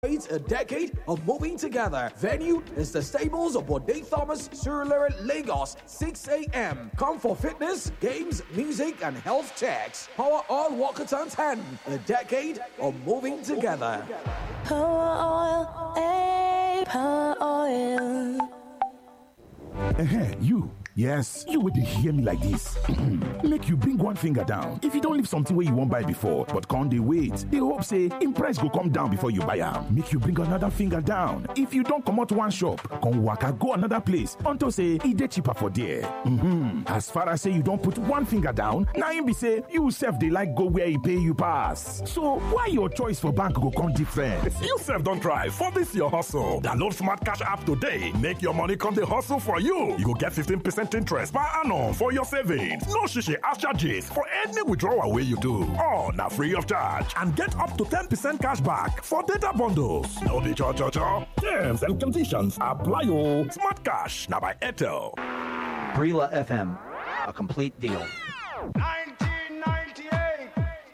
A decade of moving together. Venue is the stables of Bode Thomas, Surulere, Lagos, 6 a.m. Come for fitness, games, music, and health checks. Power all Walkerton 10. A decade of moving together. Power oil, power oil. You. Yes, you would hear me like this. Make you bring one finger down. If you don't leave something where you won't buy before, but can't they wait? They hope say, in price go come down before you buy am. Make you bring another finger down. If you don't come out one shop, come waka go another place. Until say, it dey cheaper for there. As far as say you don't put one finger down, now him be say, you self they like go where he pay you pass. So, why your choice for bank go come different? You self don't try for this your hustle. Download Smart Cash app today. Make your money come the hustle for you. You go get 15% interest per annum for your savings. No shishi ash charges for any withdrawal way you do. All now free of charge. And get up to 10% cash back for data bundles. No be cho. Terms and conditions apply. Smart Cash now by Airtel. Brila FM, a complete deal. 1998.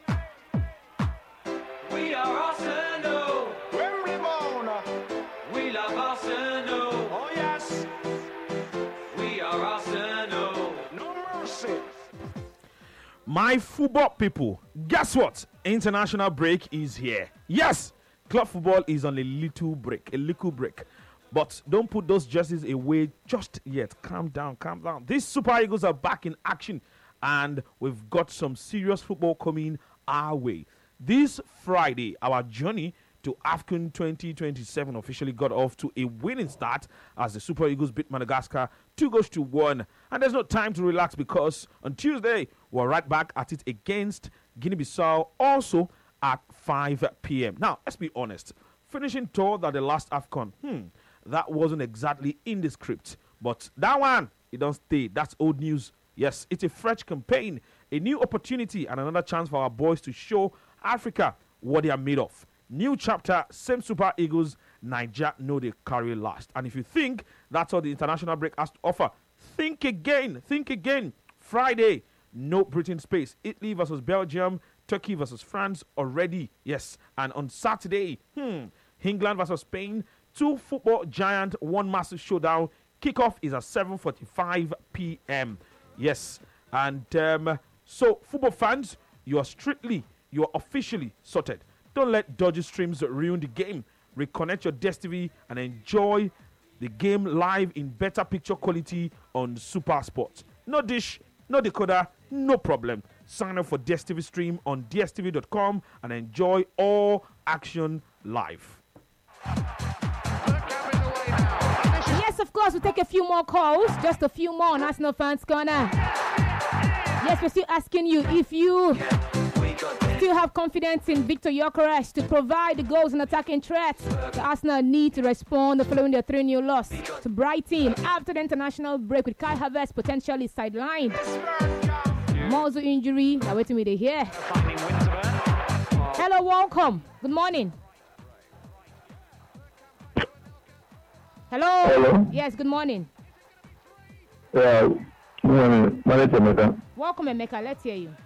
We are Arsenal. Wembley Bound. We love Arsenal. Oh yes. We are Arsenal. No mercy. My football people, guess what? International break is here. Yes, club football is on a little break. But don't put those jerseys away just yet. Calm down. These Super Eagles are back in action, and we've got some serious football coming our way. This Friday, our journey to AFCON 2027 officially got off to a winning start as the Super Eagles beat Madagascar 2-1. And there's no time to relax because on Tuesday, we're right back at it against Guinea-Bissau, also at 5 p.m. Now, let's be honest. Finishing third at the last AFCON, that wasn't exactly in the script. But that one, it don't stay. That's old news. Yes, it's a fresh campaign, a new opportunity, and another chance for our boys to show Africa what they are made of. New chapter, same Super Eagles, Niger know they carry last. And if you think that's all the international break has to offer, think again. Friday, no Britain space. Italy versus Belgium, Turkey versus France already. Yes, and on Saturday, England versus Spain, two football giant, one massive showdown. Kickoff is at 7:45 p.m. Yes, and so football fans, you are officially sorted. Don't let dodgy streams ruin the game. Reconnect your DStv and enjoy the game live in better picture quality on Super Sports. No dish, no decoder, no problem. Sign up for DStv stream on dstv.com and enjoy all action live. Yes, of course, we'll take a few more calls. Just a few more on Arsenal Fans Corner. Yes, we're still asking you if you still have confidence in Victor Gyökeres to provide the goals and attacking threats. The Arsenal need to respond following their 3-0 loss to Brighton after the international break with Kai Havertz potentially sidelined. Muscle injury. Now waiting with it here. Hello, welcome. Good morning. Hello. Yes, good morning. Yeah, good morning. My name is Emeka. Welcome, Emeka. Let's hear you.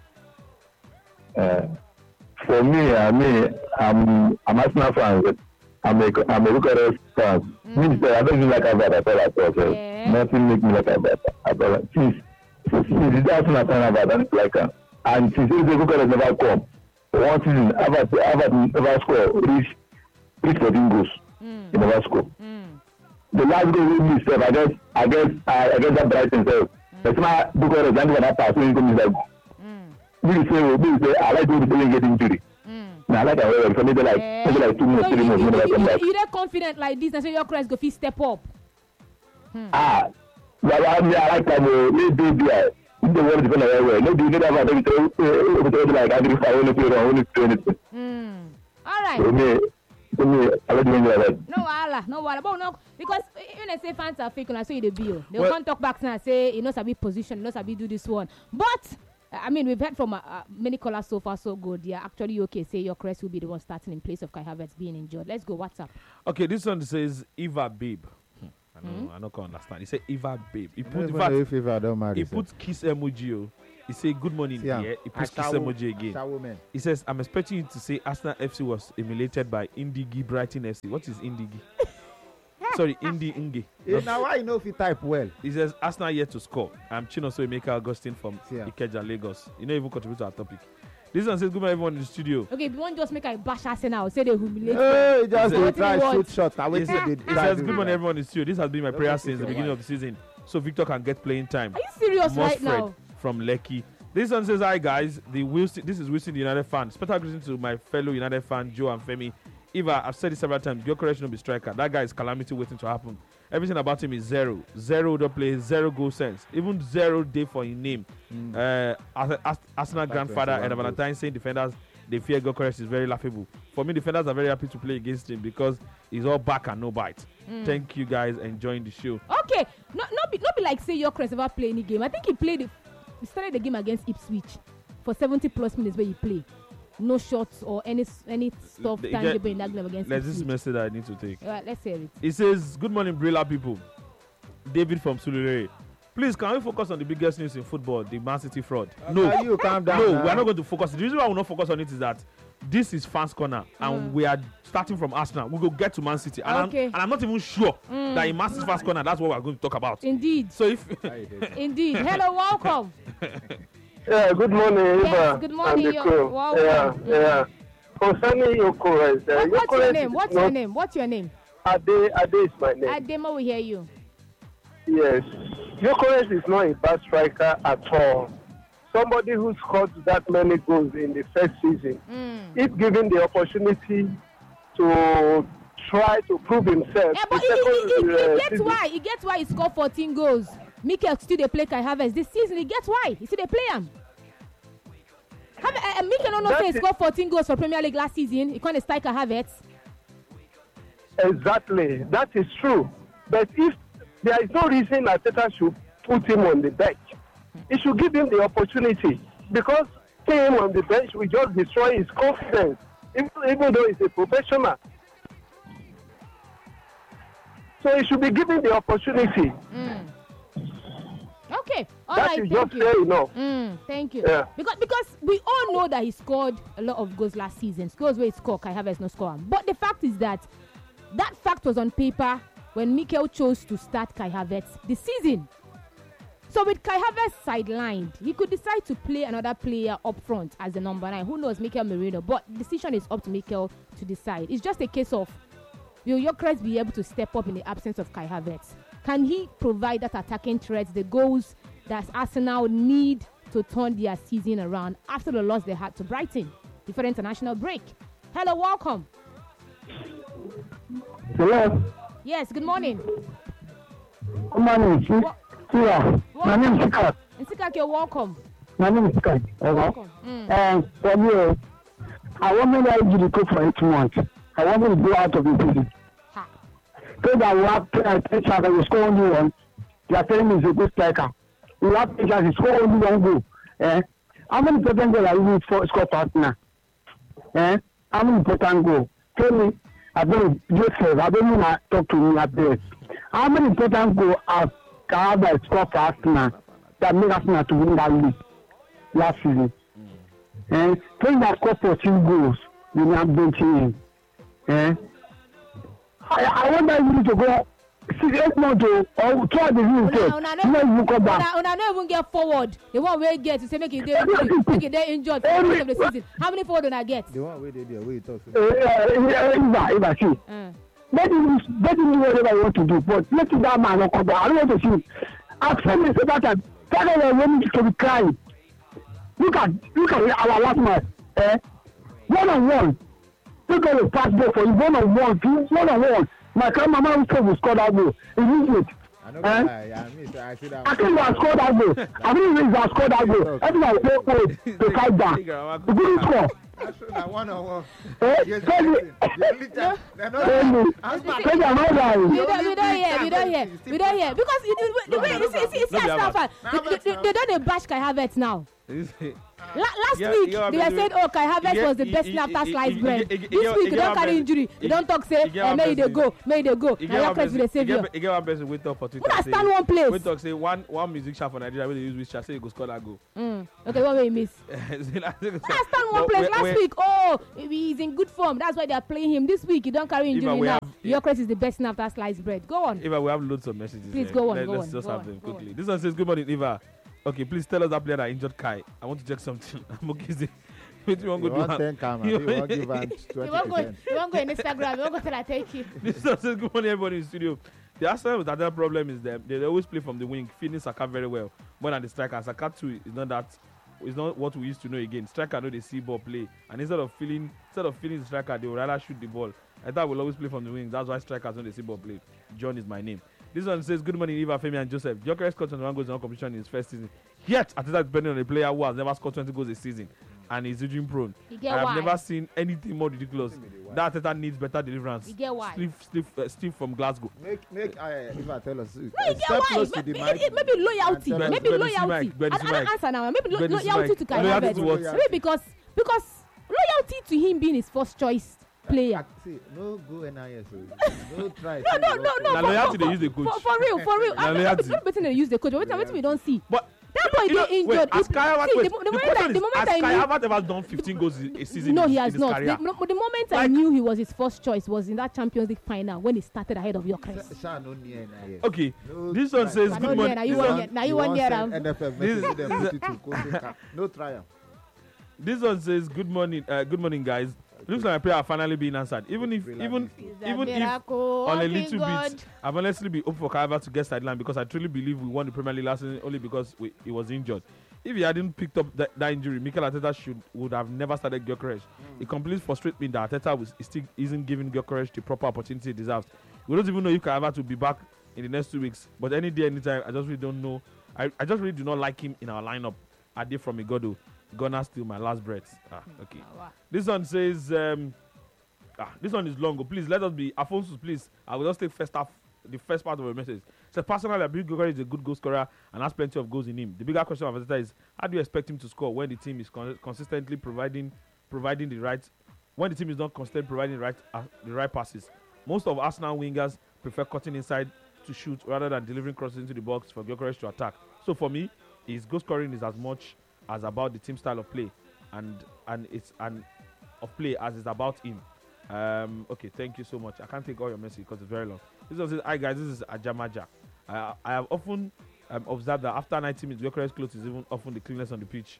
For me, I'm Arsenal fan. I'm a Bucharest fan. Means I don't even like Havertz at all. Okay? Nothing make me like Havertz at all. Since the Arsenal fan Havertz like him, and since the Bucharest never come, one season Havertz never score reach 14 goals. He never score. The last goal we missed against that Brighton self. That's my Bucharest and that pass when he comes like. We say I like when they get injury. Now I like how for maybe like 2 months, 3 months. You're confident like this, and so your Christ go fit step up. Well, I like that. Maybe in the world different way. Maybe you never have everything like agree for only play or only do anything. All right. For me, I like doing that. No wala. But no, because when I say fans are fake, and I say the bill, they can't talk back and say you know sabi position, you know sabi do this one. But I mean, we've heard from many callers so far so good. Yeah, actually, okay, say your Crest will be the one starting in place of Kai Havertz being injured. Let's go. What's up? Okay, this one says Eva Babe. I don't understand. He said Eva Babe. He put if Eva don't marry. He put kiss emoji. He He said, good morning, dear. He puts kiss emoji again. He says, I'm expecting you to say Arsenal FC was emulated by Indigi Brighton FC. What is Indigi? Sorry, Inge. Now I know if you type well. He says, Arsenal yet to score. I'm Chinoso Emeka Augustine from Ikeja, Lagos. You know, even contribute to our topic. This one says, good morning, everyone in the studio. Okay, if you want just make a bash Arsenal, say they humiliate. Hey, just try shoot shot. He says, good morning, everyone in the studio. This has been my prayer since the beginning of the season, so Victor can get playing time. Are you serious right now? From Lekki. This one says, hi guys. This is Wilson, the United fan. Special greeting to my fellow United fan, Joe and Femi. Eva, I've said it several times. Gyökeres should not be striker. That guy is calamity waiting to happen. Everything about him is zero. Zero the play, zero goal sense. Even 0 day for his name. Arsenal grandfather and Valentine saying defenders they fear Gyökeres is very laughable. For me, defenders are very happy to play against him because he's all back and no bite. Thank you guys, enjoying the show. Okay, not be like say Gyökeres never play any game. I think he started the game against Ipswich for 70 plus minutes where he played. No shots or any stuff tangible in that game against There's this message that I need to take. Alright, let's hear it. It says, good morning, Brilla people. David from Sulure. Please, can we focus on the biggest news in football, the Man City fraud? No. You calm down. No, we are not going to focus. The reason why we will not focus on it is that this is fans' corner, and we are starting from Arsenal. We will get to Man City, and I'm not even sure that in Man City fans' corner, that's what we are going to talk about. Indeed. So if Indeed. Hello, welcome. Yeah, good morning, Eva. Yes, good morning. Welcome. Yeah. Concerning Gyökeres, What's your name? What's your name? Ade is my name. Adema, we hear you. Yes. Gyökeres is not a bad striker at all. Somebody who scored that many goals in the first season, if given the opportunity to try to prove himself. Yeah, but he gets why he scored 14 goals. Mikel still they play Kai Havertz this season. He gets why. He still they play him. Mikel don't know say he scored 14 goals for Premier League last season. He can't strike Kai Havertz. Exactly, that is true. But if there is no reason Arteta should put him on the bench, he should give him the opportunity, because putting him on the bench will just destroy his confidence, even though he's a professional. So he should be given the opportunity. Okay, all right. That is just fair enough. Thank you. Yeah. Because we all know that he scored a lot of goals last season. Scores where he scored, Kai Havertz no score. But the fact is that fact was on paper when Mikel chose to start Kai Havertz this season. So with Kai Havertz sidelined, he could decide to play another player up front as the number 9. Who knows, Mikel Merino? But the decision is up to Mikel to decide. It's just a case of, will Gyökeres be able to step up in the absence of Kai Havertz? Can he provide that attacking threat, the goals that Arsenal need to turn their season around after the loss they had to Brighton before the international break? Hello, welcome. Hello. Yes, good morning. Good morning. My name is Sikat. Sikat, you're welcome. My name is Sikat. Welcome. And for me, I want me to do the cook for 8 months. I want me to go out of the prison. So that we have players that will score only one. They are telling me he's a good striker. We have players that score only one goal. How many important goals are you for score partner? How many important goals? Tell me, I don't know, talk to me at this. How many important goals have Havertz scored for Arsenal that made Arsenal to win that league last season? Playing that scored 14 goals, you now benching him. I wonder if you need to go 6-8 months or try the real thing. You come back. Una no even get forward. The one where get to say make it they injured for the rest of the season. How many forward do I get? The one where they there, where you talk. If I see. Let him do whatever you want to do, but let that man not come back. I don't want to see. I've said this about time. Tell them when you to be crying. Look at our last match. 1-on-1. Look at the pass ball for you. 1-on-1. 1-on-1. My grandmama will score that goal. Immediate. I think I scored that goal. I think I scored that goal. Everyone will play to fight back. The good score. One-on-one. We don't hear. Because the way you see Arsenal fan, they don't bash Kai Havertz now. Last week, they were saying, oh, Kai Havertz was the best after sliced bread. This week, you don't carry injury. You don't talk, say, may they go. May they go. And your place will save you. You get one person wait up for Twitter. Who stand one place? Wait talk, say, one music shop for Nigeria, when they use which shall say, you go score that goal. Okay, what will you miss? Last stand one place last week. Oh, he's in good form. That's why they are playing him. This week, you don't carry injury now. Your place is the best after sliced bread. Go on. Eva, we have loads of messages. Please go on. Let's just have them quickly. This one says, good morning, Eva. Okay, please tell us that player that injured Kai. I want to check something. I'm okay. What do you want to do? You won't give her 20%. You won't go on Instagram. You won't go tell I take you. This one says, good morning, everybody in the studio. The Arsenal with that problem is them. They always play from the wing, feeding Saka very well. More than the striker. Saka too is not that. It's not what we used to know again. Striker know they see ball play, and instead of feeling the striker, they would rather shoot the ball. I thought we'll always play from the wing. That's why strikers know they see ball play. John is my name. This one says, good morning, Eva, Femi, and Joseph. Gyökeres scored 21 goals in all competition in his first season. Yet, Arteta is depending on a player who has never scored 20 goals a season and is injury prone. I have never seen anything more ridiculous. That Arteta needs better deliverance. You get why? Steve from Glasgow. Make Eva tell us. No, you get why? Maybe loyalty. Maybe loyalty. Another answer now. Maybe loyalty to Kai Havertz. Maybe because loyalty to him being his first choice player. See, no go NIS. No try. No. Loyalty they use the coach. For real. I'm not betting they use the coach. What we don't see. But that boy get injured. Has Kai Havertz ever done 15 goals a season? No, he has not. The moment I knew he was his first choice was in that Champions League final when he started ahead of Gyökeres. Okay, this one says good morning. Now you want there. No trial. This one says good morning, guys. Looks like my prayer are finally being answered. Even if on a little bit, I've honestly been hopeful for Kai Havertz to get sidelined because I truly believe we won the Premier League last season only because he was injured. If he hadn't picked up that injury, Mikel Arteta would have never started Gyökeres. It completely frustrates me that Arteta still isn't giving Gyökeres the proper opportunity he deserves. We don't even know if Kai Havertz will be back in the next 2 weeks. But any day, anytime, I just really don't know. I just really do not like him in our lineup. Ade from Igodo. Gonna steal my last breath. Okay. Wow. This one says, this one is long. Please let us be Afonso, please. I will just take the first part of the message. So personally, I believe Gyökeres is a good goal scorer and has plenty of goals in him. The bigger question of Arteta is, how do you expect him to score when the team is consistently providing the right? When the team is not consistently providing the right passes? Most of Arsenal wingers prefer cutting inside to shoot rather than delivering crosses into the box for Gyökeres to attack. So for me, his goal scoring is as much as about the team style of play and of play as it's about him. Okay, thank you so much. I can't take all your message because it's very long. This one says, hi guys, this is Ajamaja. I have often observed that after 90 minutes, Gyökeres' clothes is even often the cleanest on the pitch.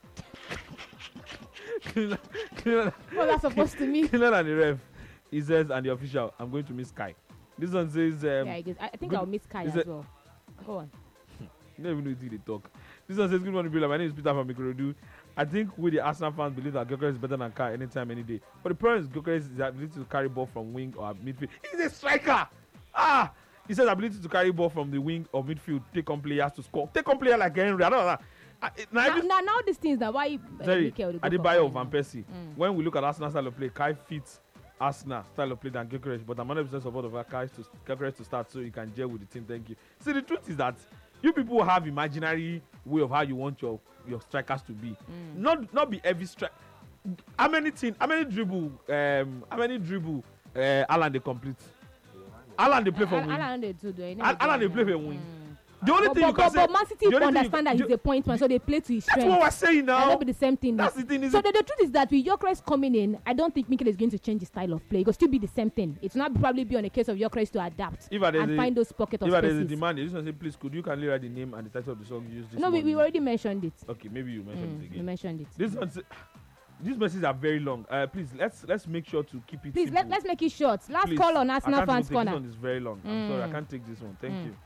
What that's supposed to mean? Cleaner than the ref. He says, and the official, I'm going to miss Kai. This one says, I think I'll miss Kai as well. Go on. You don't even know if they talk. This one says, good morning, Billa. My name is Peter from Ikorodu. I think we, the Arsenal fans, believe that Gyökeres is better than Kai anytime, any day. But the problem is Gyökeres is the ability to carry ball from wing or midfield. He's a striker! He says ability to carry ball from the wing or midfield, take on players to score. Take on player like Henry. I don't know. Now these things, now why Adebayo of Van Persie. When we look at Arsenal style of play, Kai fits Arsenal style of play than Gyökeres. But I'm 100% support of Gyökeres to start so you can gel with the team. Thank you. See, the truth is that you people have imaginary way of how you want your strikers to be. Not be every strike. How many dribble Alan they complete? Alan they play for wing. Alan they play for wing. The only thing you can say, but Man City understand that he's a point man, so they play to his strength. That's what we're saying now. That'll be the same thing. That's the thing. So the truth is that with Gyökeres coming in, I don't think Mikel is going to change his style of play. It will still be the same thing. It's not probably be on a case of Gyökeres to adapt and find those pockets of spaces. If there's a demand, you just say, please, could you kindly write the name and the title of the song you used this No, we already mentioned it. Okay, maybe you mentioned it again. We mentioned it. These messages are very long. Please, let's make sure to keep it. Please, let's make it short. Last call on Arsenal Fans Corner. This one is very long. I'm sorry, I can't take this one. Thank you.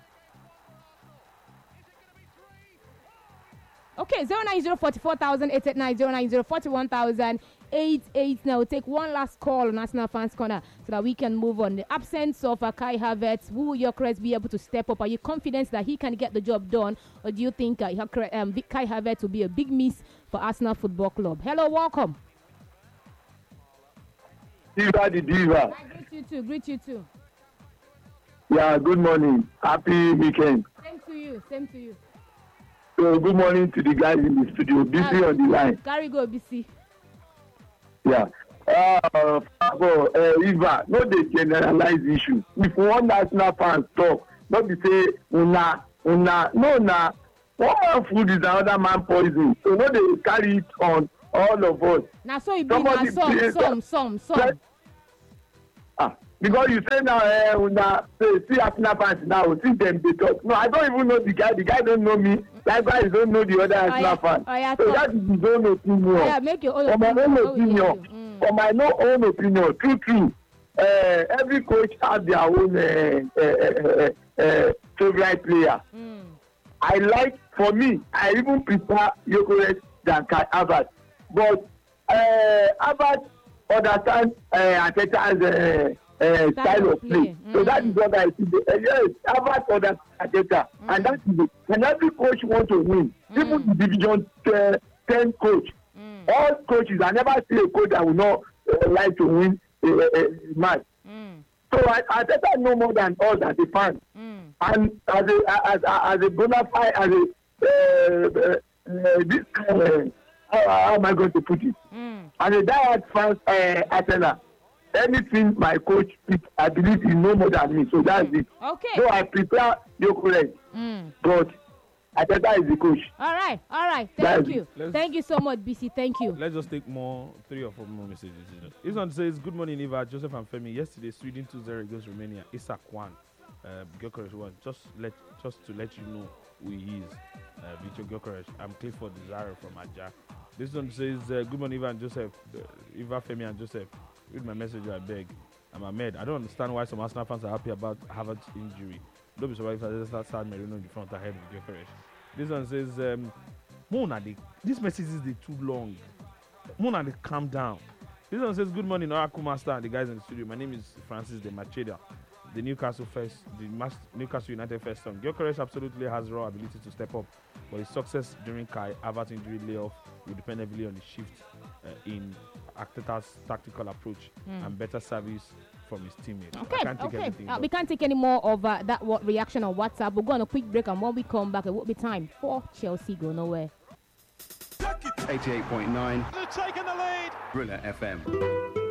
Okay, 09044,889, 09041,088. Now we'll take one last call on Arsenal Fans Corner so that we can move on. The absence of Kai Havertz, will Gyökeres be able to step up? Are you confident that he can get the job done? Or do you think Kai Havertz will be a big miss for Arsenal Football Club? Hello, welcome. Diva the Diva. I greet you too. Yeah, good morning. Happy weekend. Same to you. So So good morning to the guys in the studio. BC on the line. Carry go, BC. Yeah. Eva, no dey generalize issue. If one national fans talk, not be say una, no na. One man food is another man poison. So no dey carry it on all of us. Now so you be some. Because you say now, una see Arsenal fans now, see them they talk. No, I don't even know the guy. The guy don't know me. Likewise, don't know the other Arsenal fans. So that is his own opinion. Make your own opinion. For my own opinion, true. Every coach has their own favorite player. I like, for me, I even prefer Gyökeres than Kai Havertz. But Havertz understands Arteta's style of play. So that is what I see. Yes, Havertz understands Arteta. And that is it. And every coach wants to win. Even the Division 10 coach. All coaches, I never see a coach that will not like to win a match. So Arteta know more than us as a fan. And as a bona fide, as a how am I going to put it? As a diehard fan, Arsenal, anything my coach picks, I believe he know more than me. So that's it. Okay. So I prepare Gyökeres, but Arteta is the coach. All right. Thank you. Thank you so much, BC. Thank you. Let's just take 3 or 4 more messages. This one says, good morning, Eva, Joseph and Femi. Yesterday, Sweden 2-0 against Romania. Isak 1. Gyökeres 1. Just to let you know who he is. Victor Gyökeres. I'm Clifford Desire from Aja. This one says, good morning, Eva and Joseph. Eva, Femi and Joseph. Read my message, I beg. I'm Ahmed. I don't understand why some Arsenal fans are happy about Havertz's injury. Don't be surprised if I just start San Marino in the front ahead of Gyökeres. This one says, this message is too long. Mona, calm down. This one says, good morning, Oracle Master and the guys in the studio. My name is Francis de Macheda, the Newcastle United first son. Gyökeres absolutely has raw ability to step up, but his success during Kai Havertz injury layoff will depend heavily on the shift in Arteta's tactical approach and better service from his teammates. Okay. We can't take any more of that reaction on WhatsApp. We'll go on a quick break, and when we come back, it will be time for Chelsea Go Nowhere. 88.9. They've taken the lead. Brilla FM.